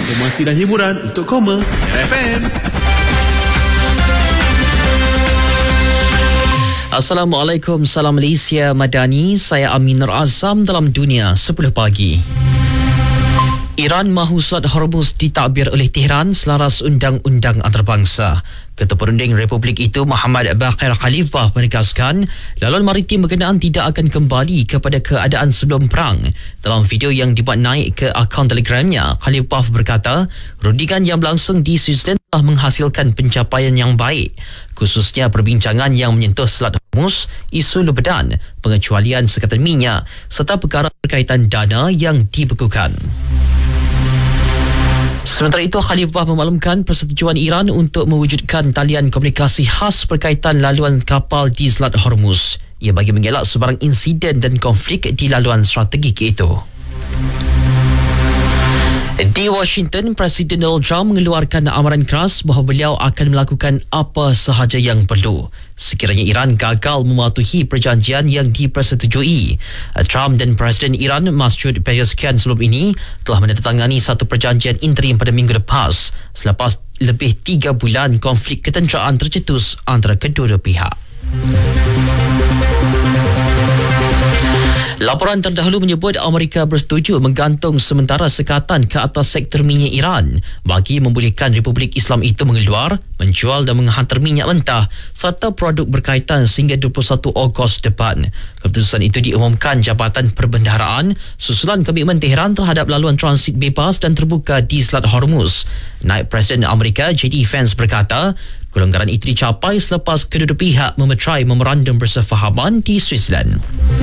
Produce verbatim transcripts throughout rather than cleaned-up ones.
Informasi dan hiburan untuk koma Era F M. Assalamualaikum, salam Malaysia Madani. Saya Amin Nur Azam dalam Dunia sepuluh pagi. Iran mahu Selat Hormuz ditadbir oleh Tehran selaras undang-undang antarabangsa. Ketua Perunding Republik itu Muhammad Baqir Khalifah menegaskan laluan maritim berkenaan tidak akan kembali kepada keadaan sebelum perang. Dalam video yang dibuat naik ke akaun Telegramnya, Khalifah berkata rundingan yang berlangsung di Switzerland telah menghasilkan pencapaian yang baik, khususnya perbincangan yang menyentuh Selat Hormuz, isu Lebanon, pengecualian sekatan minyak serta perkara berkaitan dana yang dibekukan. Sementara itu, Khalifah memaklumkan persetujuan Iran untuk mewujudkan talian komunikasi khas berkaitan laluan kapal di Selat Hormuz. Ia bagi mengelak sebarang insiden dan konflik di laluan strategik itu. Di Washington, Presiden Donald Trump mengeluarkan amaran keras bahawa beliau akan melakukan apa sahaja yang perlu sekiranya Iran gagal mematuhi perjanjian yang dipersetujui. Trump dan Presiden Iran Masoud Pezeshkian sebelum ini telah menandatangani satu perjanjian interim pada minggu lepas selepas lebih tiga bulan konflik ketenteraan tercetus antara kedua-dua pihak. Laporan terdahulu menyebut Amerika bersetuju menggantung sementara sekatan ke atas sektor minyak Iran bagi membolehkan Republik Islam itu mengeluar, menjual dan menghantar minyak mentah serta produk berkaitan sehingga dua puluh satu Ogos depan. Keputusan itu diumumkan Jabatan Perbendaharaan susulan komitmen Tehran terhadap laluan transit bebas dan terbuka di Selat Hormuz. Naib Presiden Amerika J D Vance berkata kelonggaran itu dicapai selepas kedua-dua pihak memeterai memorandum bersefahaman di Switzerland.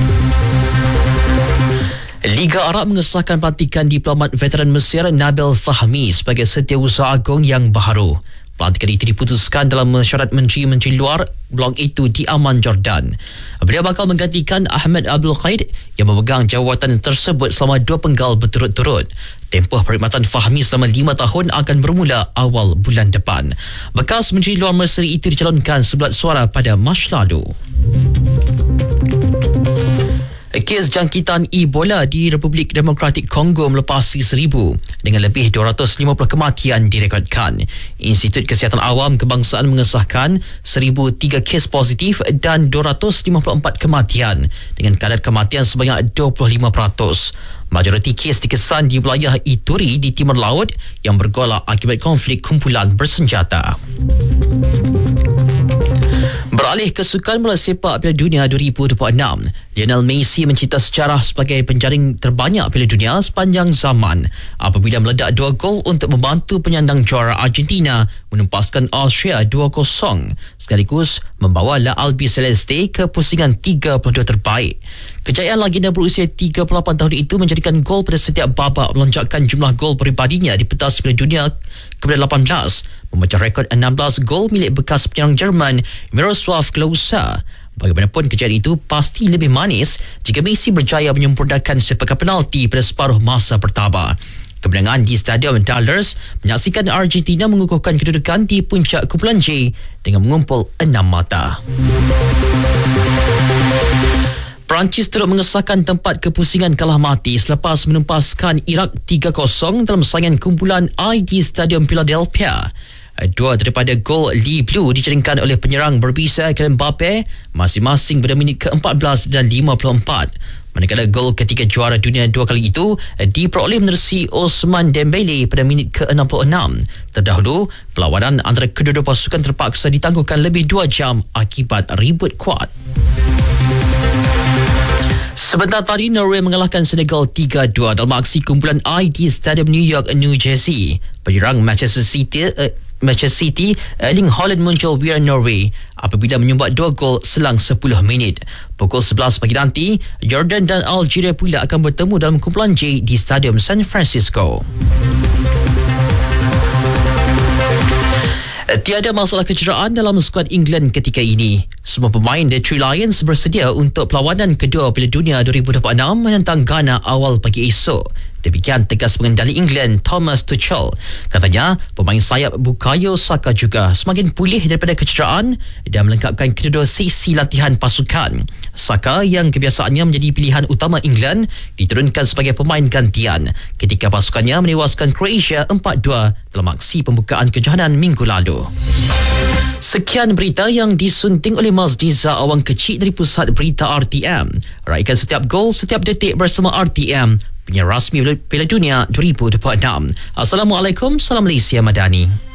Liga Arab mengesahkan pelantikan diplomat veteran Mesir Nabil Fahmi sebagai Setiausaha Agung yang baharu. Pelantikan itu diputuskan dalam mesyuarat menteri-menteri luar blok itu di Amman, Jordan. Beliau bakal menggantikan Ahmed Abdul Qaid yang memegang jawatan tersebut selama dua penggal berturut-turut. Tempoh perkhidmatan Fahmi selama lima tahun akan bermula awal bulan depan. Bekas Menteri Luar Mesir itu dicalonkan sebelas suara pada Mac lalu. Kes jangkitan Ebola di Republik Demokratik Kongo melepasi seribu dengan lebih dua ratus lima puluh kematian direkodkan. Institut Kesihatan Awam Kebangsaan mengesahkan seribu tiga kes positif dan dua ratus lima puluh empat kematian dengan kadar kematian sebanyak dua puluh lima peratus. Majoriti kes dikesan di wilayah Ituri di Timur Laut yang bergolak akibat konflik kumpulan bersenjata. Beralih ke Sukan Bola Sepak Piala Dunia dua ribu dua puluh enam, Lionel Messi mencipta sejarah sebagai penjaring terbanyak Piala Dunia sepanjang zaman apabila meledak dua gol untuk membantu penyandang juara Argentina menempaskan Austria dua kosong sekaligus membawa La Albiceleste ke pusingan tiga puluh dua terbaik. Kejayaan legenda berusia tiga puluh lapan tahun itu menjadikan gol pada setiap babak melonjakkan jumlah gol peribadinya di pentas Piala Dunia kepada lapan belas, memecah rekod enam belas gol milik bekas penyerang Jerman Miroslav Klose. Bagaimanapun kejayaan itu pasti lebih manis jika Messi berjaya menyempurnakan sepakan penalti pada separuh masa pertama. Kemenangan di Stadium Dallas menyaksikan Argentina mengukuhkan kedudukan di puncak kumpulan J dengan mengumpul enam mata. Perancis turut mengesahkan tempat kepusingan kalah mati selepas menempaskan Iraq tiga kosong dalam saingan kumpulan I di Stadium Philadelphia. Dua daripada gol Lee Blue dijaringkan oleh penyerang berbisa Kylian Mbappe masing-masing pada minit ke empat belas dan lima puluh empat. Manakala gol ketiga juara dunia dua kali itu diperoleh menerusi Ousmane Dembele pada minit ke enam puluh enam. Terdahulu, perlawanan antara kedua-dua pasukan terpaksa ditangguhkan lebih dua jam akibat ribut kuat. Sebentar tadi, Norway mengalahkan Senegal tiga dua dalam aksi kumpulan I di Stadium New York, New Jersey. Penyerang Manchester City, uh, Manchester City, Erling Haaland muncul via Norway apabila menyumbat dua gol selang sepuluh minit. Pukul sebelas pagi nanti, Jordan dan Algeria pula akan bertemu dalam kumpulan J di Stadium San Francisco. Tiada masalah kecederaan dalam skuad England ketika ini. Semua pemain The Three Lions bersedia untuk perlawanan kedua Piala Dunia dua ribu dua puluh enam menentang Ghana awal pagi esok. Demikian tegas pengendali England Thomas Tuchel. Katanya pemain sayap Bukayo Saka juga semakin pulih daripada kecederaan dan melengkapkan kedua sesi latihan pasukan. Saka yang kebiasaannya menjadi pilihan utama England diturunkan sebagai pemain gantian ketika pasukannya menewaskan Croatia empat dua dalam aksi pembukaan kejohanan minggu lalu. Sekian berita yang disunting oleh Mazdiza Awang Kecil dari Pusat Berita R T M. Raikan setiap gol, setiap detik bersama R T M, penyiar rasmi Piala Dunia dua ribu dua puluh enam. Assalamualaikum, salam Malaysia Madani.